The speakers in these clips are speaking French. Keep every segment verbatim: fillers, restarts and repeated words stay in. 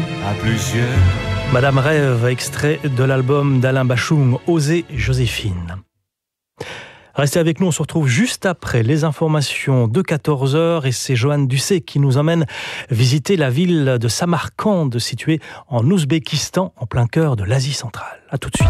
à plusieurs. Madame Rêve, extrait de l'album d'Alain Bachung, Oser Joséphine. Restez avec nous, on se retrouve juste après les informations de quatorze heures et c'est Joanne Ducé qui nous emmène visiter la ville de Samarcande, située en Ouzbékistan, en plein cœur de l'Asie centrale. A tout de suite.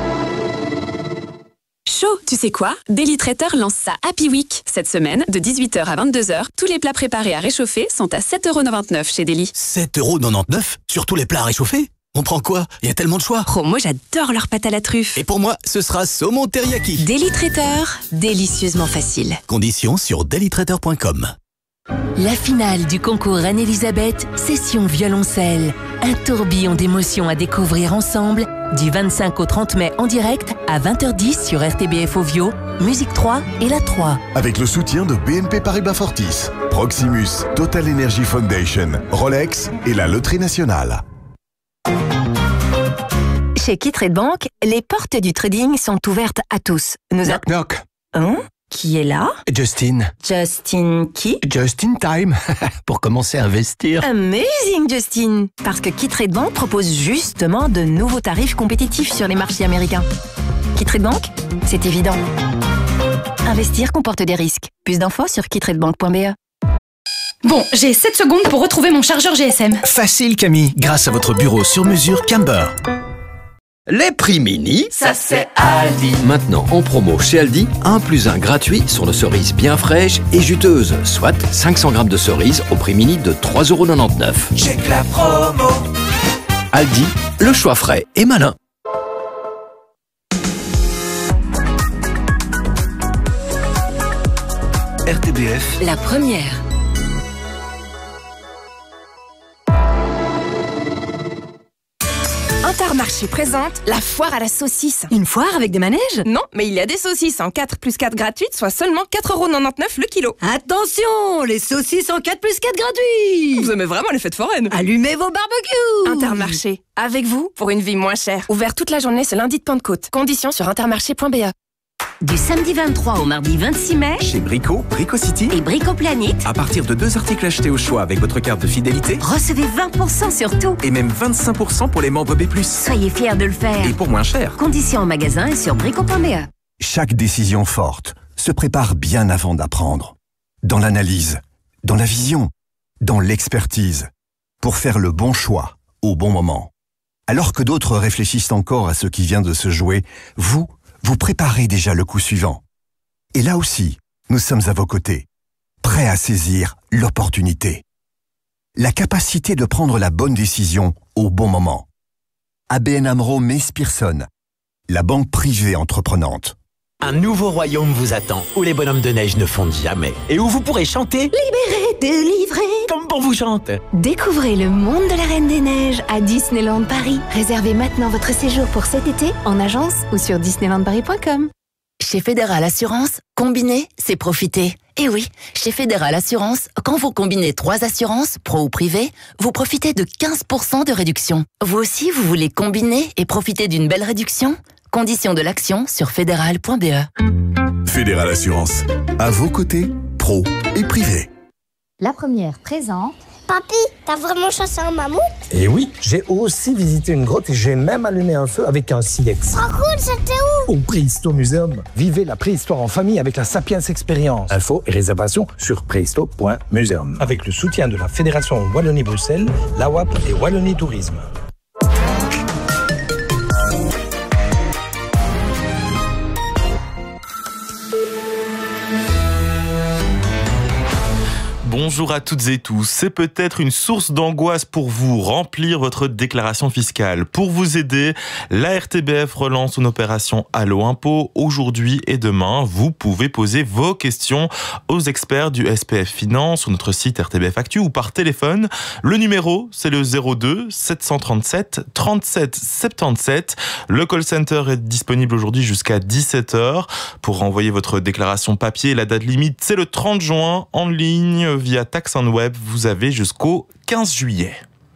Chaud, tu sais quoi? Daily Traiteur lance sa Happy Week. Cette semaine, de dix-huit heures à vingt-deux heures, tous les plats préparés à réchauffer sont à sept euros quatre-vingt-dix-neuf chez Daily. sept euros quatre-vingt-dix-neuf sur tous les plats à réchauffer? On prend quoi? Il y a tellement de choix. Oh, moi j'adore leur pâte à la truffe. Et pour moi, ce sera saumon teriyaki. Daily Traiteur, délicieusement facile. Conditions sur daily traiteur point com. La finale du concours Anne-Elisabeth, session violoncelle. Un tourbillon d'émotions à découvrir ensemble du vingt-cinq au trente mai en direct à vingt heures dix sur R T B F Ovio, Musique trois et La trois. Avec le soutien de B N P Paribas Fortis, Proximus, Total Energy Foundation, Rolex et la Loterie Nationale. Chez Kittrade Bank, les portes du trading sont ouvertes à tous. Nous Knock knock. Hein? Qui est là? Justin. Justin qui? Just in time. Pour commencer à investir. Amazing, Justin! Parce que Kittrade Bank propose justement de nouveaux tarifs compétitifs sur les marchés américains. Kittrade Bank, c'est évident. Investir comporte des risques. Plus d'infos sur kittrade bank point b e. Bon, j'ai sept secondes pour retrouver mon chargeur G S M. Facile, Camille, grâce à votre bureau sur mesure Camber. Les prix mini, ça c'est Aldi. Maintenant en promo chez Aldi, un plus un gratuit sur nos cerises bien fraîches et juteuses, soit cinq cents grammes de cerises au prix mini de trois euros quatre-vingt-dix-neuf. Check la promo. Aldi, le choix frais et malin. R T B F, la première. Intermarché présente la foire à la saucisse. Une foire avec des manèges? Non, mais il y a des saucisses en quatre plus quatre gratuites, soit seulement quatre euros quatre-vingt-dix-neuf le kilo. Attention, les saucisses en quatre plus quatre gratuits. Vous aimez vraiment les fêtes foraines? Allumez vos barbecues. Intermarché, avec vous pour une vie moins chère. Ouvert toute la journée ce lundi de Pentecôte. Conditions sur intermarché point b e. Du samedi vingt-trois au mardi vingt-six mai, chez Brico, Brico City et Brico Planet, à partir de deux articles achetés au choix avec votre carte de fidélité, recevez vingt pour cent sur tout. Et même vingt-cinq pour cent pour les membres B plus. Soyez fiers de le faire. Et pour moins cher. Conditions en magasin et sur brico point b e. Chaque décision forte se prépare bien avant d'apprendre. Dans l'analyse, dans la vision, dans l'expertise. Pour faire le bon choix, au bon moment. Alors que d'autres réfléchissent encore à ce qui vient de se jouer, vous, vous préparez déjà le coup suivant. Et là aussi, nous sommes à vos côtés, prêts à saisir l'opportunité. La capacité de prendre la bonne décision au bon moment. A B N AMRO Mees Pierson, la banque privée entreprenante. Un nouveau royaume vous attend, où les bonhommes de neige ne fondent jamais, et où vous pourrez chanter « Libéré, délivré » comme on vous chante. Découvrez le monde de la Reine des Neiges à Disneyland Paris. Réservez maintenant votre séjour pour cet été en agence ou sur disneyland paris point com. Chez Fédéral Assurance, combiner, c'est profiter. Et oui, chez Fédéral Assurance, quand vous combinez trois assurances, pro ou privé, vous profitez de quinze pour cent de réduction. Vous aussi, vous voulez combiner et profiter d'une belle réduction? Conditions de l'action sur fédéral point b e. Fédéral Assurance, à vos côtés, pro et privé. La première présente. Papy, t'as vraiment chassé un mammouth? Et oui, j'ai aussi visité une grotte et j'ai même allumé un feu avec un silex. Trop cool, c'était où? Au Préhisto Museum. Vivez la préhistoire en famille avec la Sapiens Experience. Infos et réservations sur préhisto point museum. Avec le soutien de la Fédération Wallonie-Bruxelles, l'A W A P et Wallonie Tourisme. Bonjour à toutes et tous. C'est peut-être une source d'angoisse pour vous remplir votre déclaration fiscale. Pour vous aider, la R T B F relance une opération Allo Impôt. Aujourd'hui et demain, vous pouvez poser vos questions aux experts du S P F Finance sur notre site R T B F Actu ou par téléphone. Le numéro, c'est le zéro deux sept cent trente-sept trente-sept soixante-dix-sept. Le call center est disponible aujourd'hui jusqu'à dix-sept heures. Pour renvoyer votre déclaration papier, la date limite, c'est le trente juin en ligne via Tax on Web. Vous avez jusqu'au quinze juillet.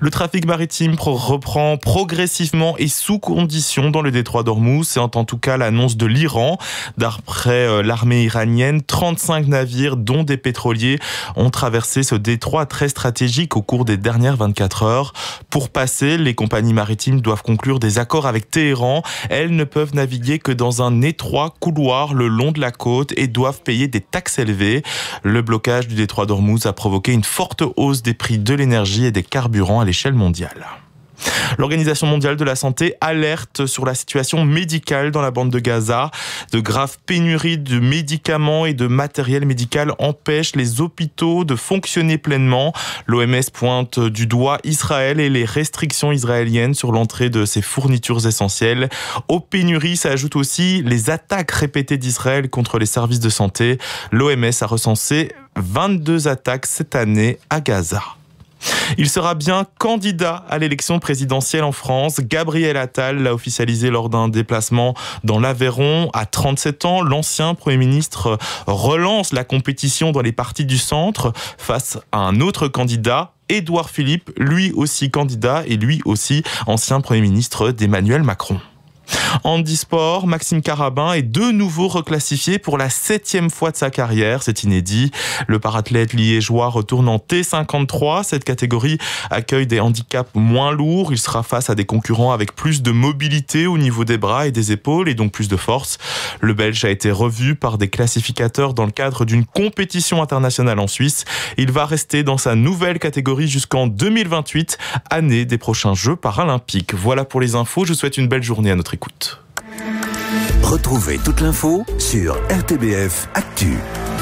Le trafic maritime reprend progressivement et sous condition dans le détroit d'Ormuz. C'est en tout cas l'annonce de l'Iran. D'après l'armée iranienne, trente-cinq navires, dont des pétroliers, ont traversé ce détroit très stratégique au cours des dernières vingt-quatre heures. Pour passer, les compagnies maritimes doivent conclure des accords avec Téhéran. Elles ne peuvent naviguer que dans un étroit couloir le long de la côte et doivent payer des taxes élevées. Le blocage du détroit d'Ormuz a provoqué une forte hausse des prix de l'énergie et des carburants à l'échelle mondiale. L'Organisation mondiale de la santé alerte sur la situation médicale dans la bande de Gaza. De graves pénuries de médicaments et de matériel médical empêchent les hôpitaux de fonctionner pleinement. L'O M S pointe du doigt Israël et les restrictions israéliennes sur l'entrée de ces fournitures essentielles. Aux pénuries s'ajoutent aussi les attaques répétées d'Israël contre les services de santé. L'O M S a recensé vingt-deux attaques cette année à Gaza. Il sera bien candidat à l'élection présidentielle en France. Gabriel Attal l'a officialisé lors d'un déplacement dans l'Aveyron. À trente-sept ans, l'ancien Premier ministre relance la compétition dans les partis du centre face à un autre candidat, Édouard Philippe, lui aussi candidat et lui aussi ancien Premier ministre d'Emmanuel Macron. Handisport, Maxime Carabin est de nouveau reclassifié pour la septième fois de sa carrière, c'est inédit. Le parathlète liégeois retourne en T cinquante-trois. Cette catégorie accueille des handicaps moins lourds. Il sera face à des concurrents avec plus de mobilité au niveau des bras et des épaules et donc plus de force. Le Belge a été revu par des classificateurs dans le cadre d'une compétition internationale en Suisse. Il va rester dans sa nouvelle catégorie jusqu'en deux mille vingt-huit, année des prochains Jeux paralympiques. Voilà pour les infos, je vous souhaite une belle journée à notre écoute. Retrouvez toute l'info sur R T B F Actu.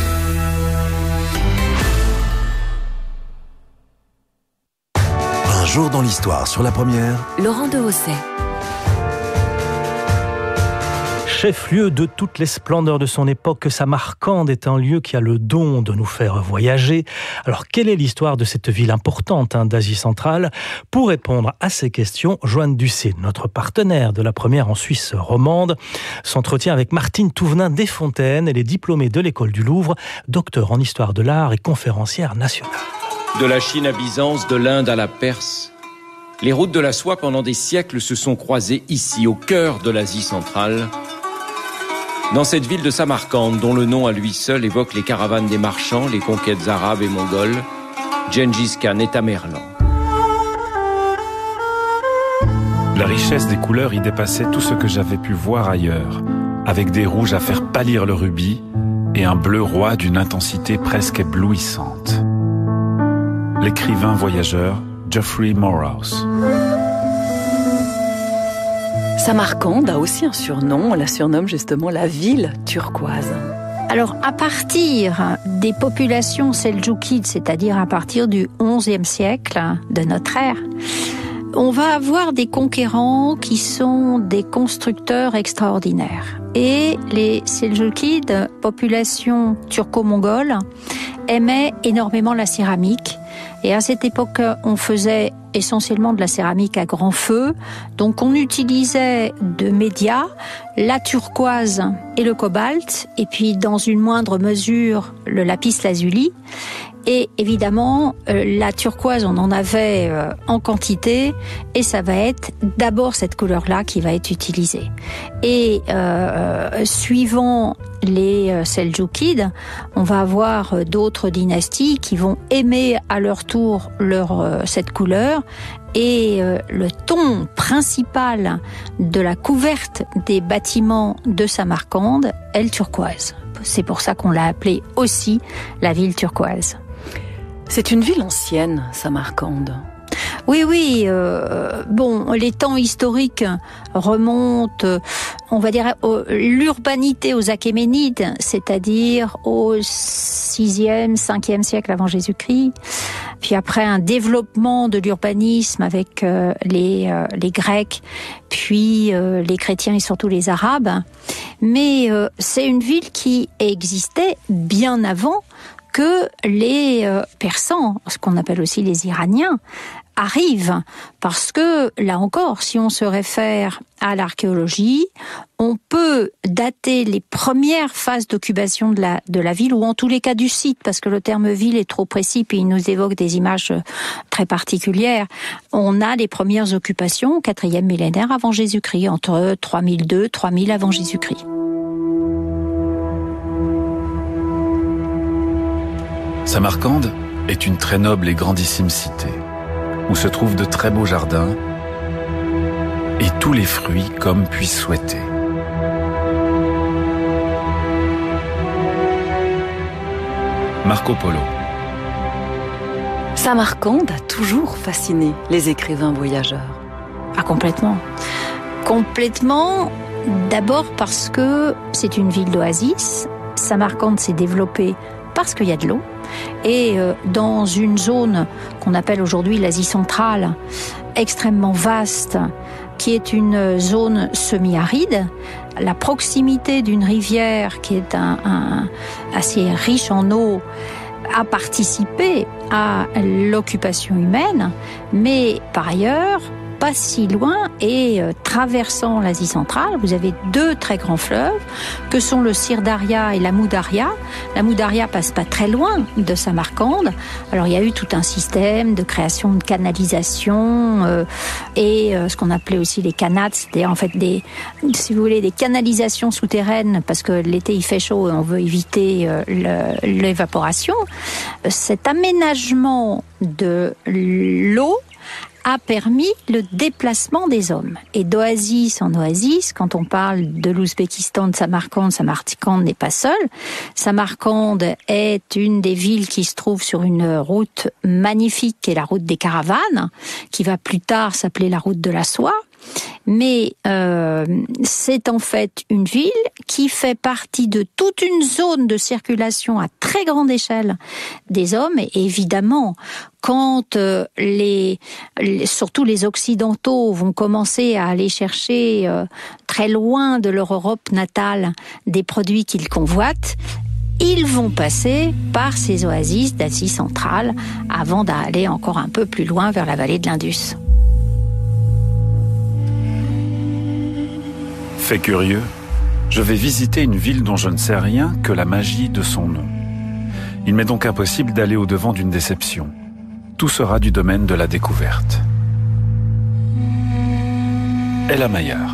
Un jour dans l'histoire sur la première. Laurent de Hausset. Chef-lieu de toutes les splendeurs de son époque, Samarcande est un lieu qui a le don de nous faire voyager. Alors, quelle est l'histoire de cette ville importante hein, d'Asie centrale? Pour répondre à ces questions, Joanne Ducé, notre partenaire de la première en Suisse romande, s'entretient avec Martine Touvenin-Desfontaines. Elle est diplômée de l'école du Louvre, docteur en histoire de l'art et conférencière nationale. De la Chine à Byzance, de l'Inde à la Perse, les routes de la soie pendant des siècles se sont croisées ici, au cœur de l'Asie centrale, dans cette ville de Samarcande, dont le nom à lui seul évoque les caravanes des marchands, les conquêtes arabes et mongoles, Gengis Khan et Tamerlan. La richesse des couleurs y dépassait tout ce que j'avais pu voir ailleurs, avec des rouges à faire pâlir le rubis et un bleu roi d'une intensité presque éblouissante. L'écrivain voyageur Geoffrey Morehouse. Samarcande a aussi un surnom, on la surnomme justement la ville turquoise. Alors, à partir des populations seldjoukides, c'est-à-dire à partir du onzième siècle de notre ère, on va avoir des conquérants qui sont des constructeurs extraordinaires. Et les seldjoukides, population turco-mongole, aimaient énormément la céramique. Et à cette époque, on faisait essentiellement de la céramique à grand feu. Donc on utilisait de médias, la turquoise et le cobalt, et puis dans une moindre mesure, le lapis lazuli. Et évidemment, euh, la turquoise, on en avait euh, en quantité, et ça va être d'abord cette couleur-là qui va être utilisée. Et euh, suivant les euh, Seldjoukides, on va avoir euh, d'autres dynasties qui vont aimer à leur tour leur euh, cette couleur. Et euh, le ton principal de la couverte des bâtiments de Samarcande est le turquoise. C'est pour ça qu'on l'a appelée aussi la ville turquoise. C'est une ville ancienne, Samarcande. Oui, oui. Euh, bon, les temps historiques remontent, on va dire, au, l'urbanité aux Achéménides, c'est-à-dire au sixième, cinquième siècle avant Jésus-Christ. Puis après, un développement de l'urbanisme avec euh, les, euh, les Grecs, puis euh, les chrétiens et surtout les Arabes. Mais euh, c'est une ville qui existait bien avant que les euh, Persans, ce qu'on appelle aussi les Iraniens, arrive, parce que, là encore, si on se réfère à l'archéologie, on peut dater les premières phases d'occupation de la, de la ville, ou en tous les cas du site, parce que le terme ville est trop précis, puis il nous évoque des images très particulières. On a les premières occupations au quatrième millénaire avant Jésus-Christ, entre trois mille deux et trois mille avant Jésus-Christ. Samarcande est une très noble et grandissime cité, où se trouvent de très beaux jardins et tous les fruits comme puisse souhaiter. Marco Polo. Samarcande a toujours fasciné les écrivains voyageurs. Ah, complètement. Complètement, d'abord parce que c'est une ville d'oasis. Samarcande s'est développée parce qu'il y a de l'eau. Et dans une zone qu'on appelle aujourd'hui l'Asie centrale, extrêmement vaste, qui est une zone semi-aride, la proximité d'une rivière qui est un, un, assez riche en eau a participé à l'occupation humaine, mais par ailleurs, pas si loin, et euh, traversant l'Asie centrale, vous avez deux très grands fleuves, que sont le Sirdaria et la Moudaria. La Moudaria passe pas très loin de Samarcande. Alors il y a eu tout un système de création de canalisation euh, et euh, ce qu'on appelait aussi les canats, c'est-à-dire en fait des, si vous voulez, des canalisations souterraines, parce que l'été il fait chaud et on veut éviter euh, le, l'évaporation. Cet aménagement de l'eau a permis le déplacement des hommes. Et d'oasis en oasis, quand on parle de l'Ouzbékistan, de Samarcande, Samarcande n'est pas seule. Samarcande est une des villes qui se trouve sur une route magnifique, qui est la route des caravanes, qui va plus tard s'appeler la route de la soie. Mais euh, c'est en fait une ville qui fait partie de toute une zone de circulation à très grande échelle des hommes. Et évidemment, quand euh, les, les, surtout les Occidentaux vont commencer à aller chercher euh, très loin de leur Europe natale des produits qu'ils convoitent, ils vont passer par ces oasis d'Asie centrale avant d'aller encore un peu plus loin vers la vallée de l'Indus. Fait curieux, je vais visiter une ville dont je ne sais rien que la magie de son nom. Il m'est donc impossible d'aller au-devant d'une déception. Tout sera du domaine de la découverte. Ella Maillard.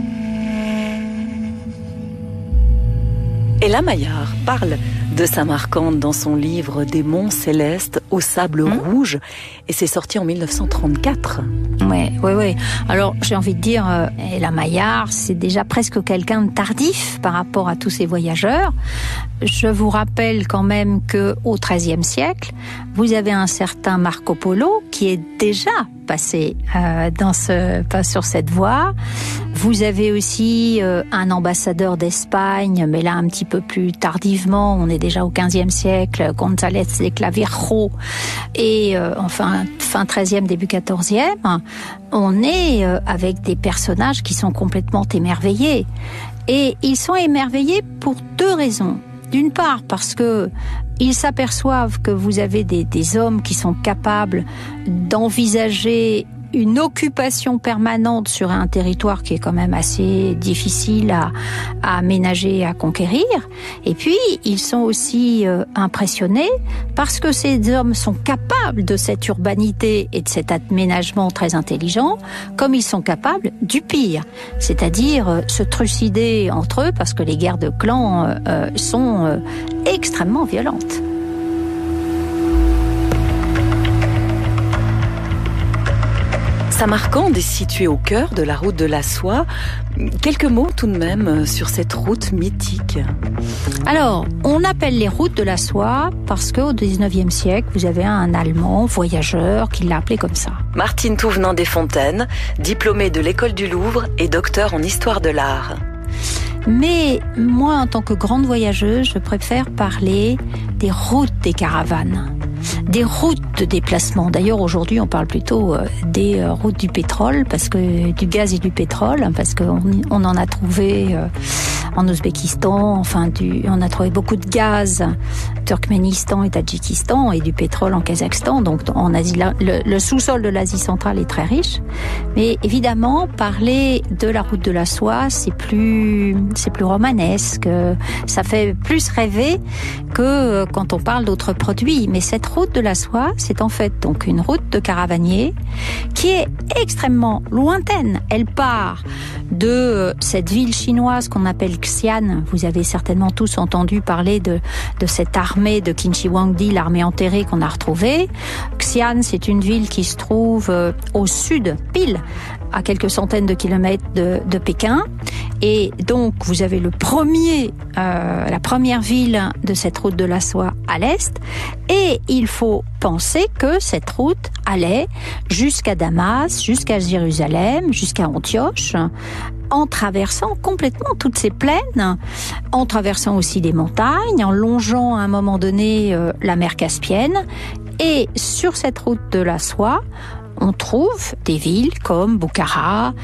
Ella Maillard parle de Samarcande dans son livre Des monts célestes au sable mmh. rouge, et c'est sorti en mille neuf cent trente-quatre. Oui, oui, oui. Alors, j'ai envie de dire, euh, Ella Maillard, c'est déjà presque quelqu'un de tardif par rapport à tous ces voyageurs. Je vous rappelle quand même que au treizième siècle, vous avez un certain Marco Polo qui est déjà passé euh, dans ce, pas sur cette voie. Vous avez aussi euh, un ambassadeur d'Espagne, mais là un petit peu plus tardivement, on est déjà au quinzième siècle, González de Clavijo, et euh, enfin fin treizième, début quatorzième, on est euh, avec des personnages qui sont complètement émerveillés. Et ils sont émerveillés pour deux raisons. D'une part, parce que ils s'aperçoivent que vous avez des, des hommes qui sont capables d'envisager une occupation permanente sur un territoire qui est quand même assez difficile à, à aménager, à conquérir. Et puis, ils sont aussi euh, impressionnés parce que ces hommes sont capables de cette urbanité et de cet aménagement très intelligent, comme ils sont capables du pire, c'est-à-dire euh, se trucider entre eux, parce que les guerres de clans euh, sont euh, extrêmement violentes. Samarcande est située au cœur de la route de la soie. Quelques mots tout de même sur cette route mythique. Alors, on appelle les routes de la soie parce qu'au dix-neuvième siècle, vous avez un Allemand voyageur qui l'a appelé comme ça. Martine Touvenant-Desfontaines, diplômée de l'école du Louvre et docteur en histoire de l'art. Mais moi, en tant que grande voyageuse, je préfère parler des routes des caravanes. des routes de déplacement. D'ailleurs, aujourd'hui, on parle plutôt des routes du pétrole, parce que du gaz et du pétrole, parce qu'on on en a trouvé en Ouzbékistan, enfin, du, on a trouvé beaucoup de gaz, Turkménistan et Tadjikistan, et du pétrole en Kazakhstan. Donc, en Asie, le, le sous-sol de l'Asie centrale est très riche. Mais évidemment, parler de la route de la soie, c'est plus, c'est plus romanesque. Ça fait plus rêver que quand on parle d'autres produits. Mais cette route de la soie, c'est en fait donc une route de caravaniers qui est extrêmement lointaine. Elle part de cette ville chinoise qu'on appelle Xi'an. Vous avez certainement tous entendu parler de, de cette armée de Qin Shi Huangdi, l'armée enterrée qu'on a retrouvée. Xi'an, c'est une ville qui se trouve au sud, pile, à quelques centaines de kilomètres de, de Pékin. Et donc, vous avez le premier, euh, la première ville de cette route de la soie à l'est. Et il faut penser que cette route allait jusqu'à Damas, jusqu'à Jérusalem, jusqu'à Antioche, en traversant complètement toutes ces plaines, en traversant aussi des montagnes, en longeant à un moment donné euh, la mer Caspienne. Et sur cette route de la soie, on trouve des villes comme Boukhara,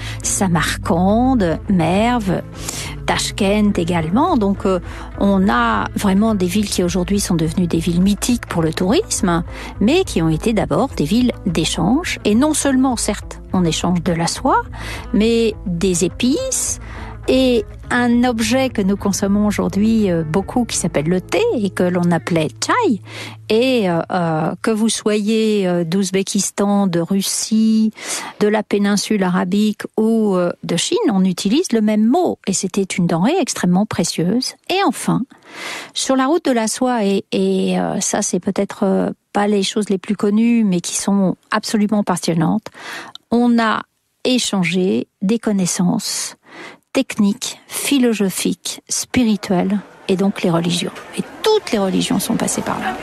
Samarcande, Merv, Tachkent également. Donc euh, on a vraiment des villes qui aujourd'hui sont devenues des villes mythiques pour le tourisme, mais qui ont été d'abord des villes d'échange. Et non seulement, certes, on échange de la soie, mais des épices, et un objet que nous consommons aujourd'hui beaucoup qui s'appelle le thé et que l'on appelait chai. Et euh, que vous soyez d'Ouzbékistan, de Russie, de la péninsule arabique ou de Chine, on utilise le même mot. Et c'était une denrée extrêmement précieuse. Et enfin, sur la route de la soie, et, et euh, ça c'est peut-être euh, pas les choses les plus connues, mais qui sont absolument passionnantes, on a échangé des connaissances techniques, philosophiques, spirituelles, et donc les religions. Et toutes les religions sont passées par là.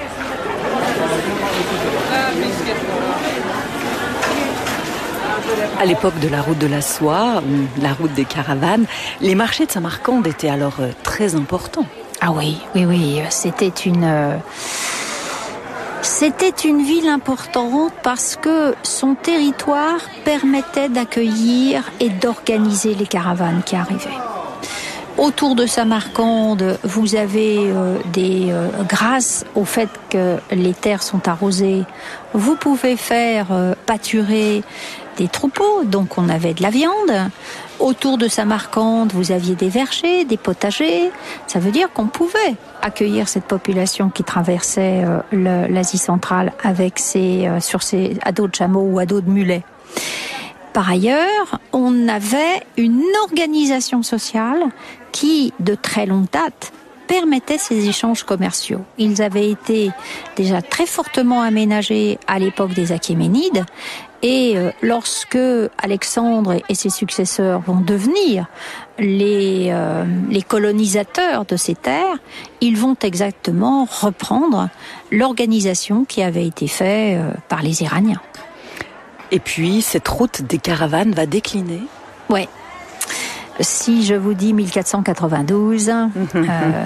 À l'époque de la route de la soie, la route des caravanes, les marchés de Samarcande étaient alors très importants. Ah oui, oui, oui, c'était une... C'était une ville importante parce que son territoire permettait d'accueillir et d'organiser les caravanes qui arrivaient. Autour de Samarcande, vous avez euh, des, euh, grâce au fait que les terres sont arrosées, vous pouvez faire euh, pâturer des troupeaux, donc on avait de la viande. Autour de Samarcande, vous aviez des vergers, des potagers. Ça veut dire qu'on pouvait accueillir cette population qui traversait euh, le, l'Asie centrale avec ses, euh, sur ses ados de chameaux ou ados de mulets. Par ailleurs, on avait une organisation sociale qui, de très longue date, permettait ces échanges commerciaux. Ils avaient été déjà très fortement aménagés à l'époque des Achéménides, et lorsque Alexandre et ses successeurs vont devenir les, euh, les colonisateurs de ces terres, ils vont exactement reprendre l'organisation qui avait été faite euh, par les Iraniens. Et puis, cette route des caravanes va décliner. Ouais. Si je vous dis mille quatre cent quatre-vingt-douze... euh...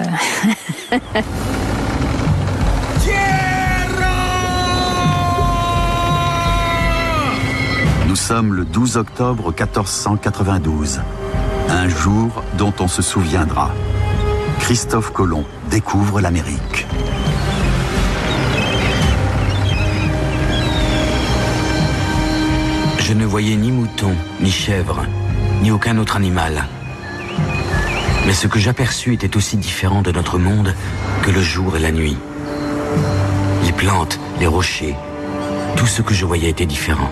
Nous sommes le douze octobre quatorze cent quatre-vingt-douze. Un jour dont on se souviendra. Christophe Colomb découvre l'Amérique. Je ne voyais ni mouton, ni chèvre, ni aucun autre animal. Mais ce que j'aperçus était aussi différent de notre monde que le jour et la nuit. Les plantes, les rochers, tout ce que je voyais était différent.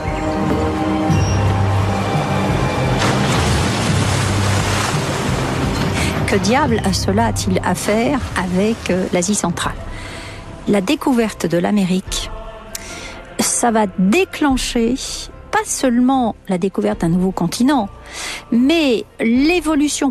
Que diable à cela a-t-il à faire avec euh, l'Asie centrale ? La découverte de l'Amérique, ça va déclencher pas seulement la découverte d'un nouveau continent, mais l'évolution